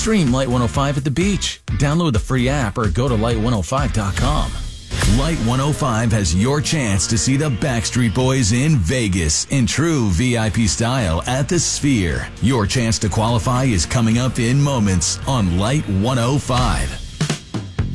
Stream Light 105 at the beach. Download the free app or go to light105.com. Light 105 has your chance to see the Backstreet Boys in Vegas in true VIP style at the Sphere. Your chance to qualify is coming up in moments on Light 105.